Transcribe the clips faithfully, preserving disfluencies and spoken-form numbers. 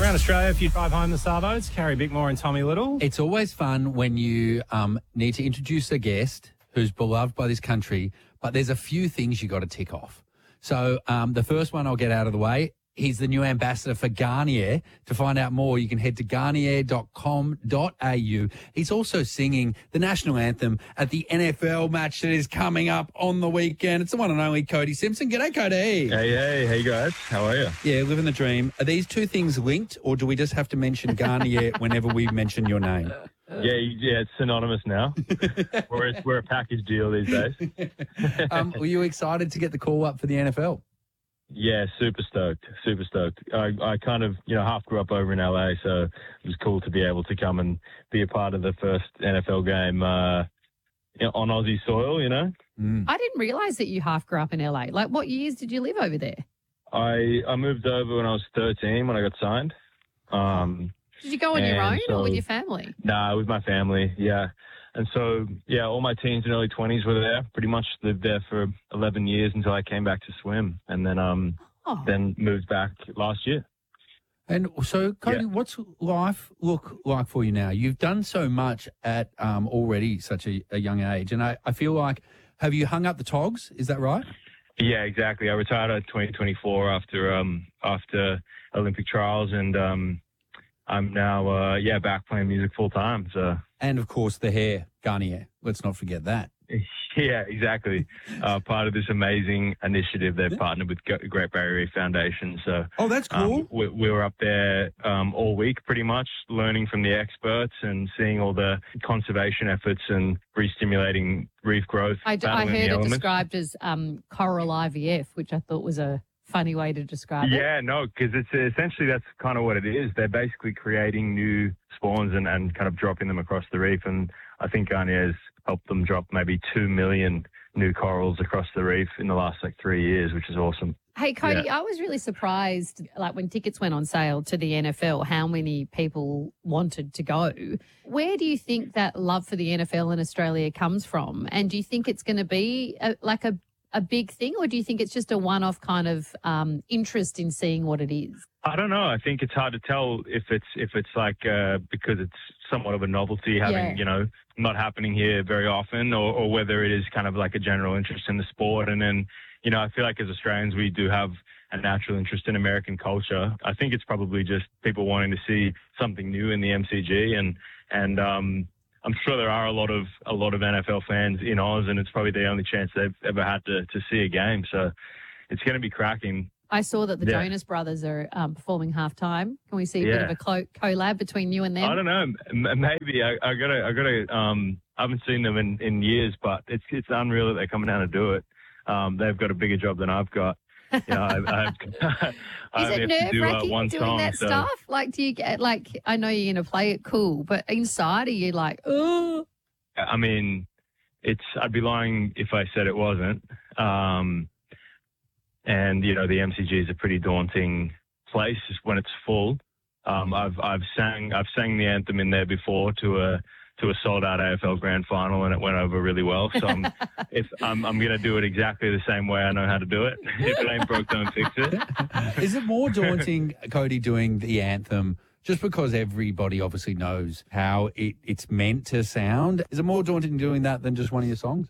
Around Australia, if you drive home the Savo, Carrie Bickmore and Tommy Little. It's always fun when you um, need to introduce a guest who's beloved by this country, but there's a few things you got to tick off. So um, the first one I'll get out of the way. He's the new ambassador for Garnier. To find out more, you can head to garnier dot com dot a u. He's also singing the national anthem at the N F L match that is coming up on the weekend. It's the one and only Cody Simpson. G'day, Cody. Hey, hey, hey, guys. How are you? Yeah, living the dream. Are these two things linked, or do we just have to mention Garnier whenever we mention your name? Yeah, yeah, it's synonymous now. we're, a, we're a package deal these days. um, were you excited to get the call up for the N F L? Yeah, super stoked, super stoked. I, I kind of, you know, half grew up over in L A, so it was cool to be able to come and be a part of the first N F L game uh, you know, on Aussie soil, you know. Mm. I didn't realise that you half grew up in L A. Like, what years did you live over there? I I moved over when I was thirteen when I got signed. Um, Did you go on your own so, or with your family? Nah, with my family, yeah. And so, yeah, all my teens and early twenties were there. Pretty much lived there for eleven years until I came back to swim, and then um, Oh. then moved back last year. And so, Cody, Yeah. what's life look like for you now? You've done so much at um, already such a, a young age, and I, I feel like, have you hung up the togs? Is that right? Yeah, exactly. I retired at twenty twenty-four after um, after Olympic trials, and um, I'm now uh, yeah back playing music full time. So. And, of course, the hair, Garnier. Let's not forget that. Yeah, exactly. Uh, part of this amazing initiative, they've partnered with G- Great Barrier Reef Foundation. So, Oh, that's cool. um, we, we were up there um, all week, pretty much, learning from the experts and seeing all the conservation efforts and re-stimulating reef growth. I, d- I battling the heard it elements. described as um, coral I V F, which I thought was a funny way to describe it. Yeah, no, because it's essentially that's kind of what it is. They're basically creating new spawns and, and kind of dropping them across the reef. And I think Garnier's helped them drop maybe two million new corals across the reef in the last like three years, which is awesome. Hey, Cody, Yeah. I was really surprised, like when tickets went on sale to the N F L, how many people wanted to go. Where do you think that love for the N F L in Australia comes from? And do you think it's going to be a, like a, a big thing, or do you think it's just a one-off kind of um, interest in seeing what it is? I don't know. I think it's hard to tell if it's if it's like uh, because it's somewhat of a novelty having, Yeah. you know, not happening here very often, or, or whether it is kind of like a general interest in the sport. And then, you know, I feel like as Australians, we do have a natural interest in American culture. I think it's probably just people wanting to see something new in the M C G, and and um, I'm sure there are a lot of a lot of N F L fans in Oz, and it's probably the only chance they've ever had to to see a game. So it's going to be cracking. I saw that the Yeah. Jonas Brothers are um, performing halftime. Can we see a bit Yeah. of a clo- collab between you and them? I don't know. M- Maybe I, I gotta. I gotta. Um, I haven't seen them in, in years, but it's it's unreal that they're coming down to do it. Um, they've got a bigger job than I've got. You know, I, I, have, I Is only it have to nerve do uh, wracking one doing song. that so. stuff? Like, do you get like? I know you're gonna play it cool, but inside, are you like, oh? I mean, it's. I'd be lying if I said it wasn't. Um, and you know, the M C G is a pretty daunting place when it's full. Um, I've I've sang I've sang the anthem in there before to a to a sold out A F L Grand Final, and it went over really well. So I'm if I'm I'm gonna do it exactly the same way I know how to do it. If it ain't broke, don't fix it. Is it more daunting, Cody, doing the anthem just because everybody obviously knows how it, it's meant to sound? Is it more daunting doing that than just one of your songs?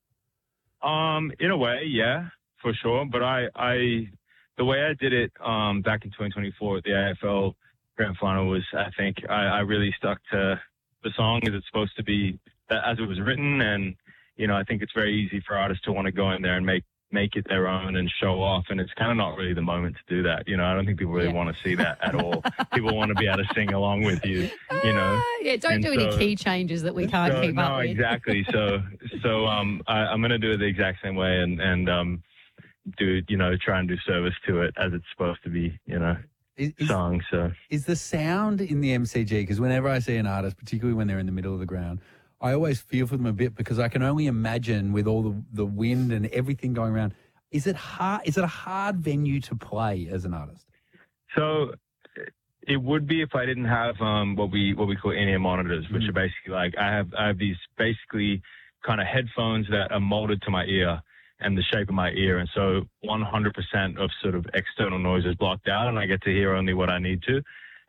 Um, in a way, yeah, for sure. But I, I, the way I did it um, back in twenty twenty-four at the A F L Grand Final was, I think, I, I really stuck to the song as it's supposed to be, as it was written. And, you know, I think it's very easy for artists to want to go in there and make make it their own and show off. And it's kind of not really the moment to do that. You know, I don't think people really Yeah. want to see that at all. People want to be able to sing along with you, you know. Ah, yeah, don't and do any so- key changes that we can't So, keep no, up with. exactly. So, so um, I, I'm going to do it the exact same way, and and um, do you know try and do service to it as it's supposed to be, you know, Is, is, song. So is the sound in the M C G, because whenever I see an artist, particularly when they're in the middle of the ground, I always feel for them a bit because I can only imagine with all the, the wind and everything going around. Is it hard? Is it a hard venue to play as an artist? So it would be if I didn't have um, what we what we call in-ear monitors, which Mm. are basically like I have I have these basically kind of headphones that are molded to my ear and the shape of my ear, and so one hundred percent of sort of external noise is blocked out, and I get to hear only what I need to.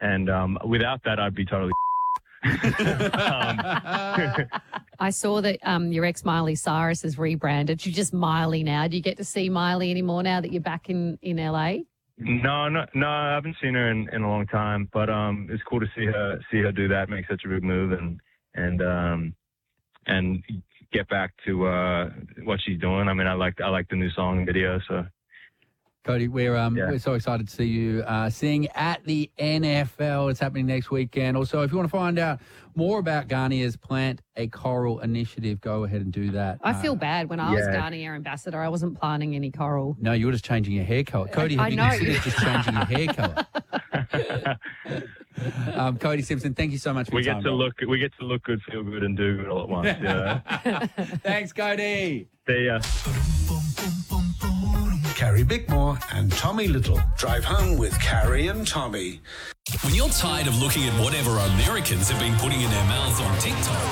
And um, without that, I'd be totally. um, I saw that um, your ex Miley Cyrus has rebranded. You're just Miley now. Do you get to see Miley anymore now that you're back in, in L A? no, no, no, I haven't seen her in, in a long time, but um, it's cool to see her see her do that, make such a big move, and and um, and get back to uh, what she's doing. I mean, I like I like the new song and video, so. Cody, we're um, Yeah. we're so excited to see you uh, sing at the N F L. It's happening next weekend. Also, if you want to find out more about Garnier's Plant a Coral initiative, go ahead and do that. I feel Uh, bad. When I was yeah. Garnier ambassador, I wasn't planting any coral. No, you're just changing your hair colour. Cody, have I you know. considered just changing your hair colour? um, Cody Simpson, thank you so much for We your get time. to look we get to look good, feel good, and do good all at once. Yeah. Thanks, Cody. See ya. Carrie Bickmore and Tommy Little. Drive home with Carrie and Tommy. When you're tired of looking at whatever Americans have been putting in their mouths on TikTok,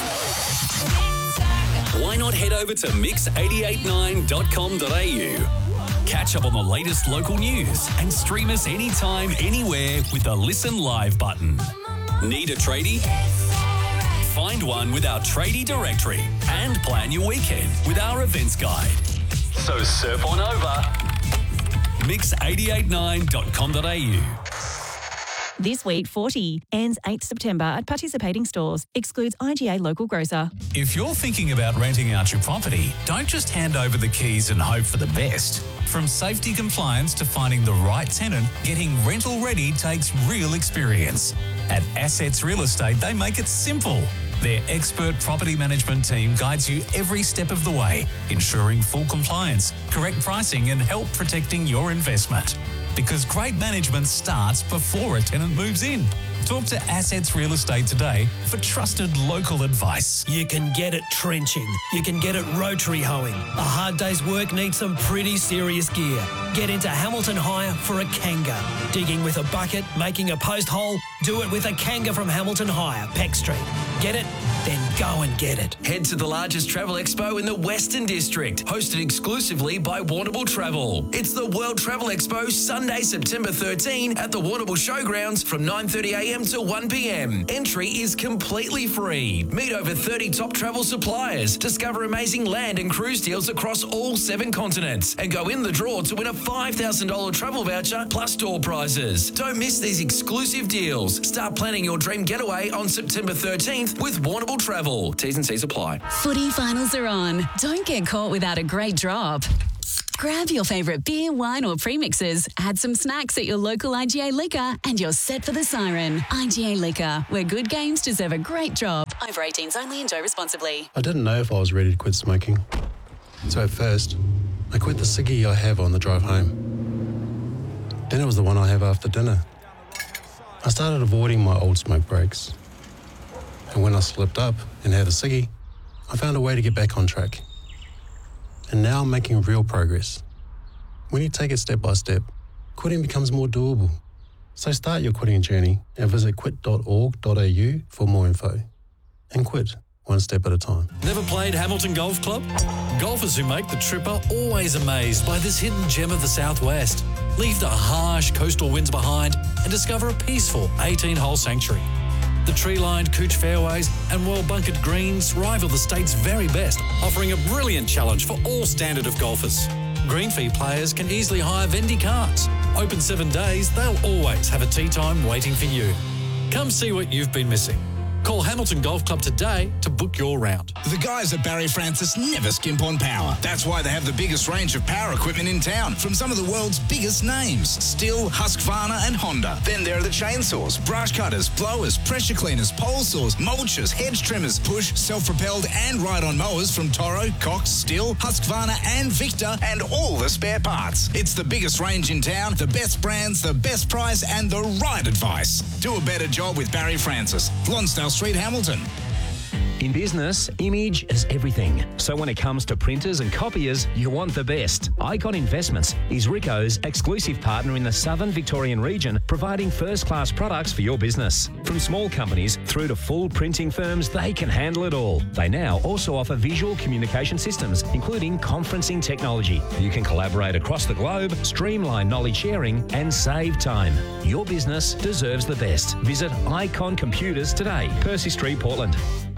why not head over to mix eight eight nine dot com dot a u? Catch up on the latest local news and stream us anytime, anywhere with the Listen Live button. Need a tradie? Find one with our tradie directory and plan your weekend with our events guide. So surf on over. mix eight eight nine dot com dot a u. This week, forty ends eighth September at participating stores. Excludes I G A local grocer. If you're thinking about renting out your property, don't just hand over the keys and hope for the best. From safety compliance to finding the right tenant, getting rental ready takes real experience. At Assets Real Estate, they make it simple. Their expert property management team guides you every step of the way, ensuring full compliance, correct pricing, and help protecting your investment. Because great management starts before a tenant moves in. Talk to Assets Real Estate today for trusted local advice. You can get it trenching. You can get it rotary hoeing. A hard day's work needs some pretty serious gear. Get into Hamilton Hire for a Kanga. Digging with a bucket, making a post hole, do it with a Kanga from Hamilton Hire, Peck Street. Get it? Then go and get it. Head to the largest travel expo in the Western District, hosted exclusively by Warrnambool Travel. It's the World Travel Expo, Sunday, September thirteenth at the Warrnambool Showgrounds from nine thirty a m to one p m. Entry is completely free. Meet over thirty top travel suppliers, discover amazing land and cruise deals across all seven continents, and go in the draw to win a five thousand dollars travel voucher plus door prizes. Don't miss these exclusive deals. Start planning your dream getaway on September thirteenth with Warrnambool Travel. T's and C's apply. Footy finals are on. Don't get caught without a great drop. Grab your favourite beer, wine or premixes, add some snacks at your local I G A Liquor and you're set for the siren. I G A Liquor, where good games deserve a great drop. Over eighteens only. Enjoy responsibly. I didn't know if I was ready to quit smoking. So at first, I quit the ciggy I have on the drive home. Then it was the one I have after dinner. I started avoiding my old smoke breaks. And when I slipped up and had a ciggy, I found a way to get back on track. And now I'm making real progress. When you take it step by step, quitting becomes more doable. So start your quitting journey and visit quit dot org dot a u for more info. And quit one step at a time. Never played Hamilton Golf Club? Golfers who make the trip are always amazed by this hidden gem of the Southwest. Leave the harsh coastal winds behind and discover a peaceful eighteen-hole sanctuary. The tree-lined Cooch fairways and well-bunkered greens rival the state's very best, offering a brilliant challenge for all standard of golfers. Green fee players can easily hire Vendy carts. Open seven days, they'll always have a tee time waiting for you. Come see what you've been missing. Call Hamilton Golf Club today to book your round. The guys at Barry Francis never skimp on power. That's why they have the biggest range of power equipment in town from some of the world's biggest names: Stihl, Husqvarna and Honda. Then there are the chainsaws, brush cutters, blowers, pressure cleaners, pole saws, mulchers, hedge trimmers, push, self-propelled and ride-on mowers from Toro, Cox, Stihl, Husqvarna and Victor, and all the spare parts. It's the biggest range in town, the best brands, the best price and the right advice. Do a better job with Barry Francis. Lonsdale Street, Hamilton. In business, image is everything. So when it comes to printers and copiers, you want the best. Icon Investments is Ricoh's exclusive partner in the Southern Victorian region, providing first-class products for your business. From small companies through to full printing firms, they can handle it all. They now also offer visual communication systems, including conferencing technology. You can collaborate across the globe, streamline knowledge sharing, and save time. Your business deserves the best. Visit Icon Computers today, Percy Street, Portland.